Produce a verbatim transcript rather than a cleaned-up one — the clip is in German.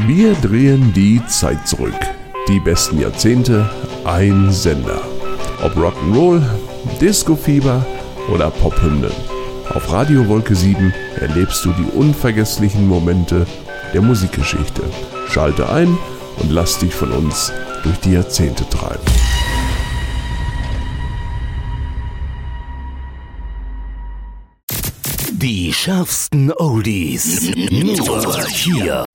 Wir drehen die Zeit zurück. Die besten Jahrzehnte, ein Sender. Ob Rock'n'Roll, Disco-Fieber oder Pophymnen. Auf Radio Wolke sieben erlebst du die unvergesslichen Momente der Musikgeschichte. Schalte ein und lass dich von uns durch die Jahrzehnte treiben. Die schärfsten Oldies. Nur hier